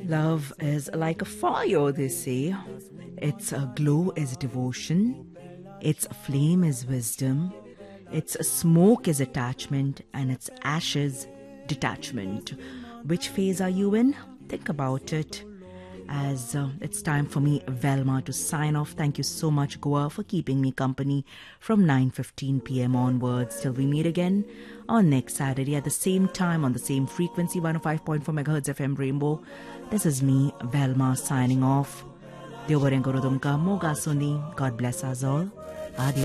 Love is like a fire, they say. Its glow is devotion, its flame is wisdom, its smoke is attachment, and its ashes, detachment. Which phase are you in? Think about it. As it's time for me, Velma, to sign off. Thank you so much, Goa, for keeping me company from 9:15 p.m. onwards. Till we meet again on next Saturday at the same time on the same frequency, 105.4 MHz FM Rainbow. This is me, Velma, signing off. God bless us all. Adios.